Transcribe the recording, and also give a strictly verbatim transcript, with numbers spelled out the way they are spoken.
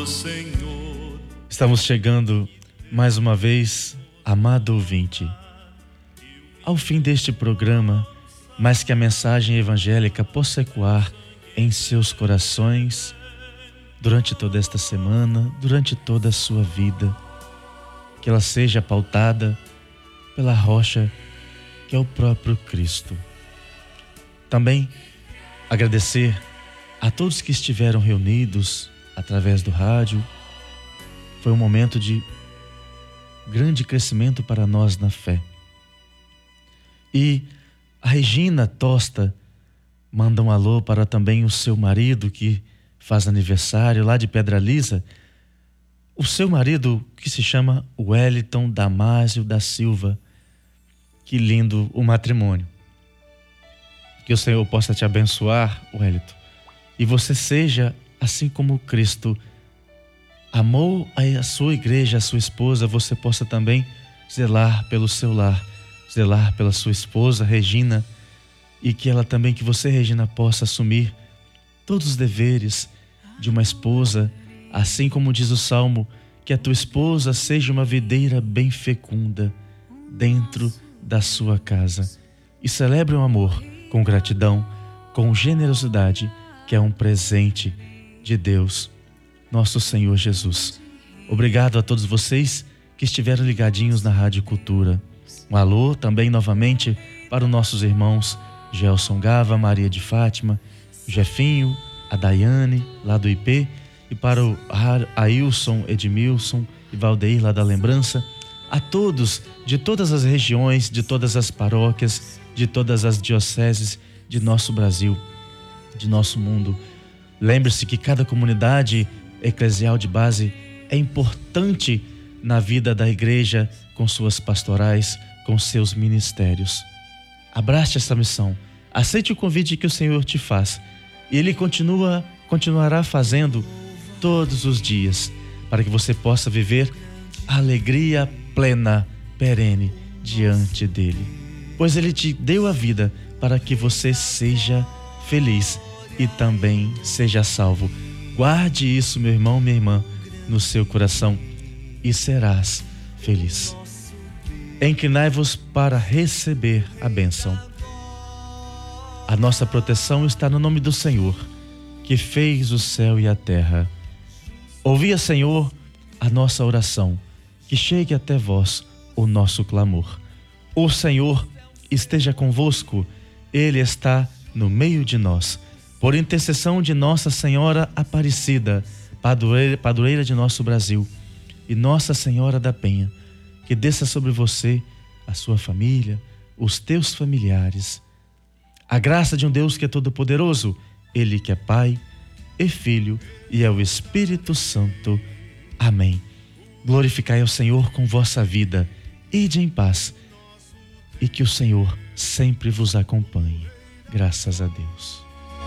do Senhor. Estamos chegando mais uma vez, amado ouvinte, ao fim deste programa, mas que a mensagem evangélica possa ecoar em seus corações durante toda esta semana, durante toda a sua vida, que ela seja pautada pela rocha que é o próprio Cristo. Também agradecer a todos que estiveram reunidos através do rádio. Foi um momento de grande crescimento para nós na fé. E a Regina Tosta manda um alô para também o seu marido que faz aniversário lá de Pedra Lisa. O seu marido que se chama Wellington Damásio da Silva. Que lindo o matrimônio. Que o Senhor possa te abençoar, Wellington. E você seja assim como Cristo amou a sua igreja, a sua esposa, você possa também zelar pelo seu lar, zelar pela sua esposa, Regina, e que ela também, que você, Regina, possa assumir todos os deveres de uma esposa, assim como diz o Salmo, que a tua esposa seja uma videira bem fecunda dentro da sua casa. E celebre o amor com gratidão, com generosidade, que é um presente de Deus, nosso Senhor Jesus. Obrigado a todos vocês que estiveram ligadinhos na Rádio Cultura. Um alô também novamente para os nossos irmãos Gelson Gava, Maria de Fátima, Jefinho, a Daiane lá do I P, e para o Ailson, Edmilson e Valdeir lá da Lembrança, a todos de todas as regiões, de todas as paróquias, de todas as dioceses de nosso Brasil, de nosso mundo. Lembre-se que cada comunidade eclesial de base é importante na vida da igreja, com suas pastorais, com seus ministérios. Abrace essa missão, aceite o convite que o Senhor te faz, e Ele continua, continuará fazendo todos os dias, para que você possa viver a alegria plena, perene, diante dEle. Pois Ele te deu a vida para que você seja feliz e também seja salvo. Guarde isso, meu irmão, minha irmã, no seu coração e serás feliz. Inclinai-vos para receber a bênção. A nossa proteção está no nome do Senhor, que fez o céu e a terra. Ouvi, Senhor, a nossa oração, que chegue até vós o nosso clamor. O Senhor esteja convosco, Ele está no meio de nós. Por intercessão de Nossa Senhora Aparecida, padroeira, padroeira de nosso Brasil, e Nossa Senhora da Penha, que desça sobre você, a sua família, os teus familiares. A graça de um Deus que é todo-poderoso, Ele que é Pai e Filho e é o Espírito Santo. Amém. Glorificai ao Senhor com vossa vida. Ide em paz e que o Senhor sempre vos acompanhe. Graças a Deus.